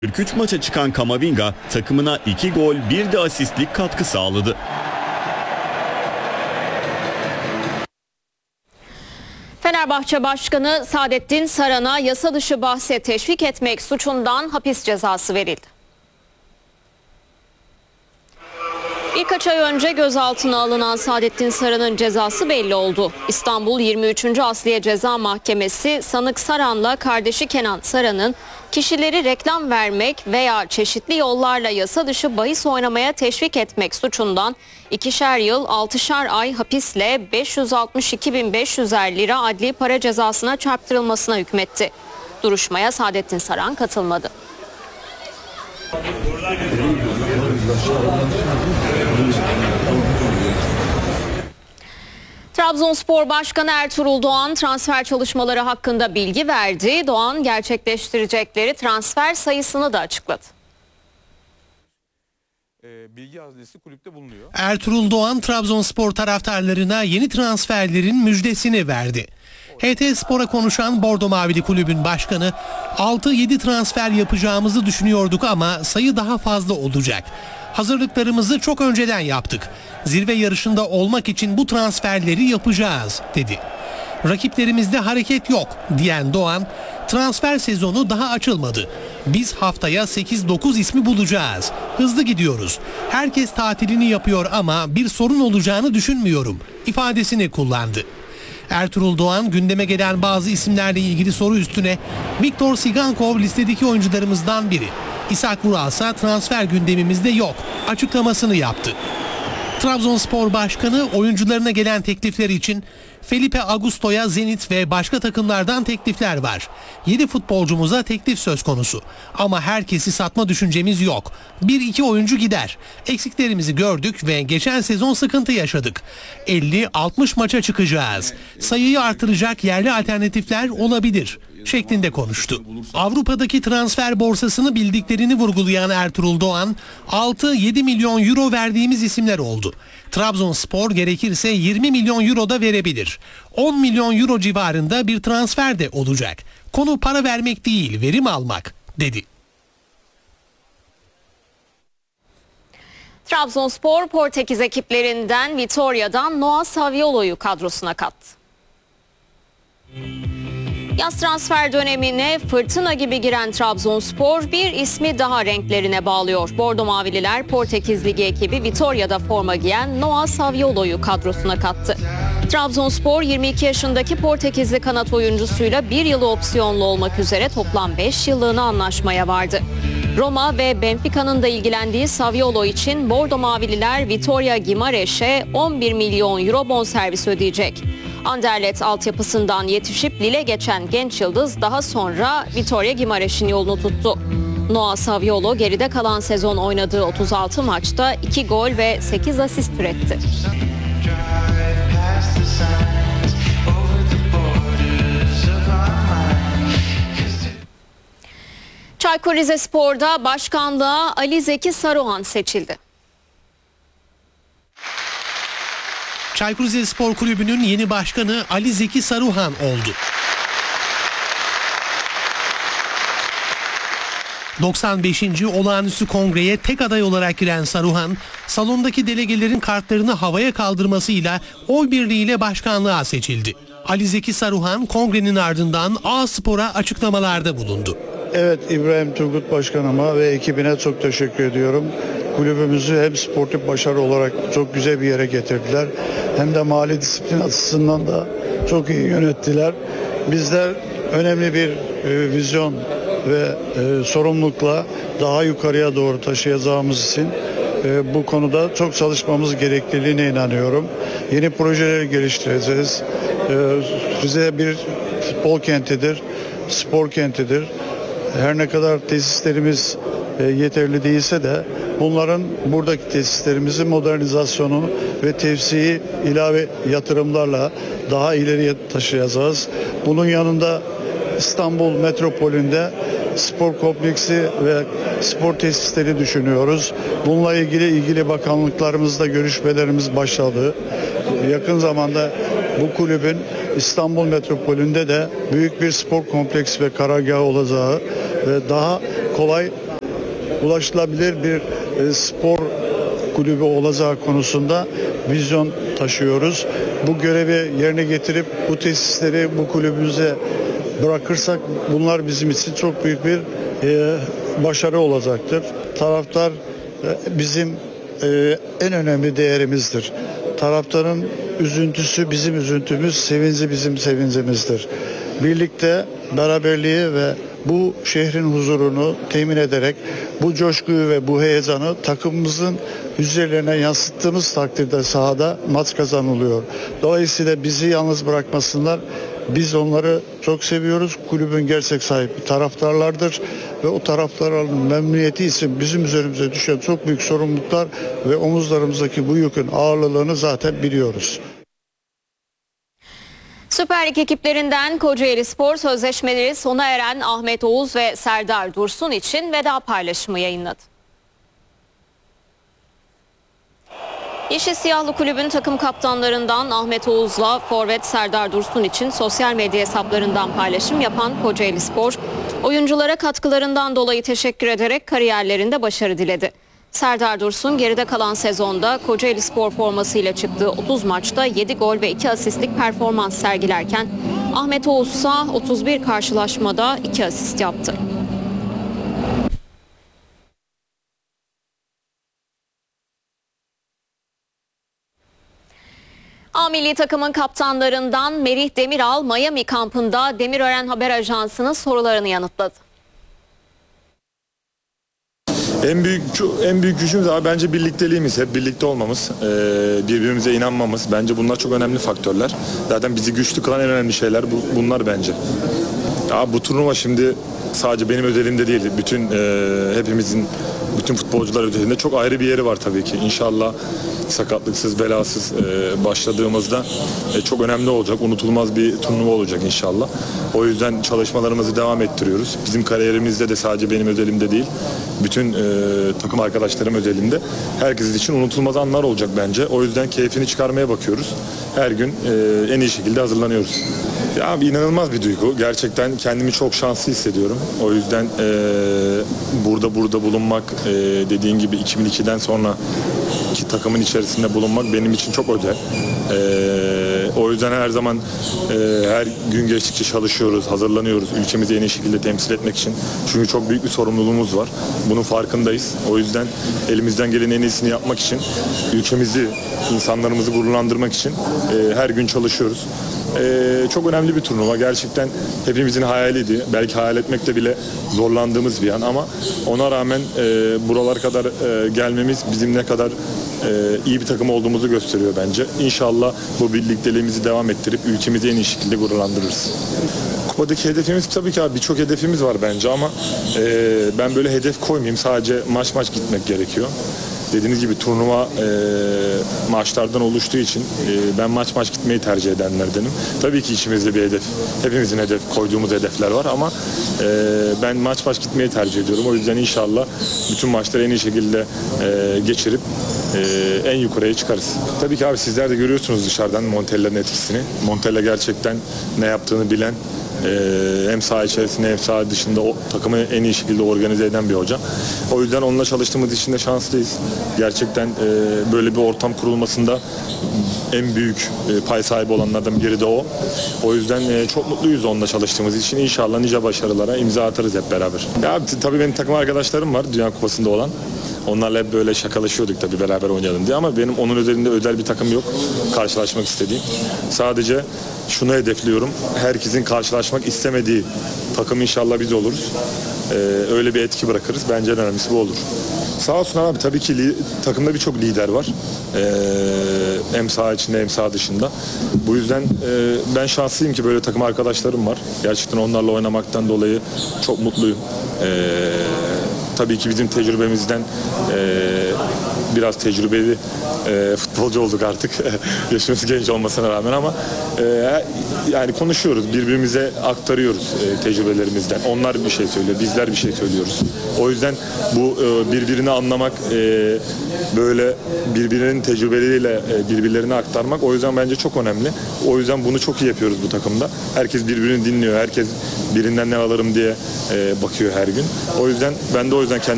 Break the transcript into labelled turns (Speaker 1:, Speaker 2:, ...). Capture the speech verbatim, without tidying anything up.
Speaker 1: kırk üç maça çıkan Camavinga takımına iki gol bir de asistlik katkı sağladı.
Speaker 2: Fenerbahçe Başkanı Saadettin Saran'a yasa dışı bahse teşvik etmek suçundan hapis cezası verildi. Birkaç ay önce gözaltına alınan Saadettin Saran'ın cezası belli oldu. İstanbul yirmi üçüncü Asliye Ceza Mahkemesi sanık Saran'la kardeşi Kenan Saran'ın kişileri reklam vermek veya çeşitli yollarla yasa dışı bahis oynamaya teşvik etmek suçundan ikişer yıl altışar ay hapisle beş yüz altmış iki bin beş yüzer lira adli para cezasına çarptırılmasına hükmetti. Duruşmaya Saadettin Saran katılmadı. Trabzonspor Başkanı Ertuğrul Doğan transfer çalışmaları hakkında bilgi verdi. Doğan gerçekleştirecekleri transfer sayısını da açıkladı.
Speaker 3: Bilgi haznesi kulüpte bulunuyor.
Speaker 4: Ertuğrul Doğan Trabzonspor taraftarlarına yeni transferlerin müjdesini verdi. H T Spor'a konuşan Bordo Mavili kulübün başkanı, altı yedi transfer yapacağımızı düşünüyorduk ama sayı daha fazla olacak. Hazırlıklarımızı çok önceden yaptık. Zirve yarışında olmak için bu transferleri yapacağız, dedi. Rakiplerimizde hareket yok, diyen Doğan, transfer sezonu daha açılmadı. Biz haftaya sekiz dokuz ismi bulacağız. Hızlı gidiyoruz. Herkes tatilini yapıyor ama bir sorun olacağını düşünmüyorum ifadesini kullandı. Ertuğrul Doğan gündeme gelen bazı isimlerle ilgili soru üstüne Viktor Sigankov listedeki oyuncularımızdan biri. İshak Vural ise transfer gündemimizde yok açıklamasını yaptı. Trabzonspor Başkanı oyuncularına gelen teklifler için Felipe Augusto'ya Zenit ve başka takımlardan teklifler var. yedi futbolcumuza teklif söz konusu. Ama herkesi satma düşüncemiz yok. bir iki oyuncu gider. Eksiklerimizi gördük ve geçen sezon sıkıntı yaşadık. elli altmış maça çıkacağız. Sayıyı artıracak yerli alternatifler olabilir şeklinde konuştu. Avrupa'daki transfer borsasını bildiklerini vurgulayan Ertuğrul Doğan, altı yedi milyon euro verdiğimiz isimler oldu. Trabzonspor gerekirse yirmi milyon euro da verebilir. on milyon euro civarında bir transfer de olacak. Konu para vermek değil, verim almak, dedi.
Speaker 2: Trabzonspor Portekiz ekiplerinden Vitoria'dan Noah Saviolo'yu kadrosuna kattı. Yaz transfer dönemine fırtına gibi giren Trabzonspor bir ismi daha renklerine bağlıyor. Bordo Mavililer Portekiz Ligi ekibi Vitoria'da forma giyen Noah Saviolo'yu kadrosuna kattı. Trabzonspor yirmi iki yaşındaki Portekizli kanat oyuncusuyla bir yılı opsiyonlu olmak üzere toplam beş yıllığına anlaşmaya vardı. Roma ve Benfica'nın da ilgilendiği Saviolo için Bordo Mavililer Vitória Guimarães'e on bir milyon euro bonservis ödeyecek. Anderlecht altyapısından yetişip Lille geçen genç yıldız daha sonra Vitória Guimarães'in yolunu tuttu. Noah Saviolo geride kalan sezon oynadığı otuz altı maçta iki gol ve sekiz asist üretti. Çaykur Rizespor'da başkanlığa Ali Zeki Saruhan seçildi.
Speaker 4: Çaykur Rizespor Kulübü'nün yeni başkanı Ali Zeki Saruhan oldu. doksan beşinci olağanüstü kongreye tek aday olarak giren Saruhan, salondaki delegelerin kartlarını havaya kaldırmasıyla oy birliğiyle başkanlığa seçildi. Ali Zeki Saruhan kongrenin ardından A Spor'a açıklamalarda bulundu.
Speaker 5: Evet, İbrahim Turgut Başkanıma ve ekibine çok teşekkür ediyorum. Kulübümüzü hem sportif başarı olarak çok güzel bir yere getirdiler. Hem de mali disiplin açısından da çok iyi yönettiler. Bizler önemli bir e, vizyon ve e, sorumlulukla daha yukarıya doğru taşıyacağımız için e, bu konuda çok çalışmamız gerekliliğine inanıyorum. Yeni projeleri geliştireceğiz. E, Rize bir futbol kentidir, spor kentidir. Her ne kadar tesislerimiz e, yeterli değilse de bunların buradaki tesislerimizin modernizasyonu ve tevsiyi ilave yatırımlarla daha ileriye taşıyacağız. Bunun yanında İstanbul metropolünde spor kompleksi ve spor tesisleri düşünüyoruz. Bununla ilgili ilgili bakanlıklarımızla görüşmelerimiz başladı. Yakın zamanda bu kulübün İstanbul metropolünde de büyük bir spor kompleksi ve karargahı olacağı ve daha kolay ulaşılabilir bir e, spor kulübü olacağı konusunda vizyon taşıyoruz. Bu görevi yerine getirip bu tesisleri bu kulübümüze bırakırsak bunlar bizim için çok büyük bir e, başarı olacaktır. Taraftar e, bizim e, en önemli değerimizdir. Taraftarın üzüntüsü bizim üzüntümüz, sevinci bizim sevincimizdir. Birlikte beraberliği ve bu şehrin huzurunu temin ederek bu coşkuyu ve bu heyecanı takımımızın üzerlerine yansıttığımız takdirde sahada maç kazanılıyor. Dolayısıyla bizi yalnız bırakmasınlar. Biz onları çok seviyoruz. Kulübün gerçek sahibi taraftarlardır ve o taraftarların memnuniyeti için bizim üzerimize düşen çok büyük sorumluluklar ve omuzlarımızdaki bu yükün ağırlığını zaten biliyoruz.
Speaker 2: Süper Lig ekiplerinden Kocaelispor sözleşmeleri sona eren Ahmet Oğuz ve Serdar Dursun için veda paylaşımı yayınladı. Yeşil Siyahlı Kulübün takım kaptanlarından Ahmet Oğuz'la forvet Serdar Dursun için sosyal medya hesaplarından paylaşım yapan Kocaelispor, oyunculara katkılarından dolayı teşekkür ederek kariyerlerinde başarı diledi. Serdar Dursun geride kalan sezonda Kocaelispor formasıyla çıktığı otuz maçta yedi gol ve iki asistlik performans sergilerken Ahmet Oğuz ise otuz bir karşılaşmada iki asist yaptı. A milli takımın kaptanlarından Merih Demiral Miami kampında Demirören Haber Ajansı'nın sorularını yanıtladı.
Speaker 6: En büyük en büyük gücümüz abi bence birlikteliğimiz, hep birlikte olmamız, birbirimize inanmamız. Bence bunlar çok önemli faktörler. Zaten bizi güçlü kılan en önemli şeyler bu, bunlar bence. Ya bu turnuva şimdi sadece benim özelimde değil, bütün e, hepimizin, bütün futbolcular özelinde çok ayrı bir yeri var tabii ki. İnşallah sakatlıksız, belasız e, başladığımızda e, çok önemli olacak, unutulmaz bir turnuva olacak inşallah. O yüzden çalışmalarımızı devam ettiriyoruz. Bizim kariyerimizde de sadece benim özelimde değil, bütün e, takım arkadaşlarım özelinde herkes için unutulmaz anlar olacak bence. O yüzden keyfini çıkarmaya bakıyoruz. Her gün e, en iyi şekilde hazırlanıyoruz. Ya inanılmaz bir duygu. Gerçekten kendimi çok şanslı hissediyorum. O yüzden e, burada burada bulunmak, e, dediğin gibi iki bin ikiden sonra ki takımın içerisinde bulunmak benim için çok özel. E, o yüzden her zaman e, her gün geçtikçe çalışıyoruz, hazırlanıyoruz ülkemizi en iyi şekilde temsil etmek için. Çünkü çok büyük bir sorumluluğumuz var. Bunun farkındayız. O yüzden elimizden gelen en iyisini yapmak için, ülkemizi, insanlarımızı gururlandırmak için e, her gün çalışıyoruz. Ee, çok önemli bir turnuva. Gerçekten hepimizin hayaliydi. Belki hayal etmekte bile zorlandığımız bir an ama ona rağmen e, buralar kadar e, gelmemiz bizim ne kadar e, iyi bir takım olduğumuzu gösteriyor bence. İnşallah bu birlikteliğimizi devam ettirip ülkemizi en iyi şekilde gururlandırırız. Kupadaki hedefimiz tabii ki abi birçok hedefimiz var bence ama e, ben böyle hedef koymayayım. Sadece maç maç gitmek gerekiyor. Dediğiniz gibi turnuva e, maçlardan oluştuğu için e, ben maç maç gitmeyi tercih edenlerdenim. Tabii ki içimizde bir hedef, hepimizin hedef koyduğumuz hedefler var ama e, ben maç maç gitmeyi tercih ediyorum. O yüzden inşallah bütün maçları en iyi şekilde e, geçirip e, en yukarıya çıkarız. Tabii ki abi sizler de görüyorsunuz dışarıdan Montella'nın etkisini. Montella gerçekten ne yaptığını bilen, Ee, hem saha içerisinde hem saha dışında o takımı en iyi şekilde organize eden bir hoca. O yüzden onunla çalıştığımız için de şanslıyız. Gerçekten e, böyle bir ortam kurulmasında en büyük e, pay sahibi olanlardan biri de o. O yüzden e, çok mutluyuz onunla çalıştığımız için. İnşallah nice başarılara imza atarız hep beraber. Ya tabii benim takım arkadaşlarım var Dünya Kupası'nda olan. Onlarla hep böyle şakalaşıyorduk tabii beraber oynayalım diye ama benim onun üzerinde özel bir takım yok karşılaşmak istediğim. Sadece şunu hedefliyorum. Herkesin karşılaşmak istemediği takım inşallah biz oluruz. Ee, öyle bir etki bırakırız. Bence en önemlisi bu olur. Sağ olsun abi tabii ki li- takımda birçok lider var. Ee, hem saha içinde hem saha dışında. Bu yüzden e, ben şanslıyım ki böyle takım arkadaşlarım var. Gerçekten onlarla oynamaktan dolayı çok mutluyum. Ee, tabii ki bizim tecrübemizden e, biraz tecrübeli e, futbolcu olduk artık. Yaşımız genç olmasına rağmen ama e, yani konuşuyoruz, birbirimize aktarıyoruz e, tecrübelerimizden. Onlar bir şey söylüyor, bizler bir şey söylüyoruz. O yüzden bu e, birbirini anlamak, e, böyle birbirinin tecrübeleriyle e, birbirlerine aktarmak o yüzden bence çok önemli. O yüzden bunu çok iyi yapıyoruz bu takımda. Herkes birbirini dinliyor, herkes birinden ne alırım diye e, bakıyor her gün. O yüzden ben de o yüzden kendim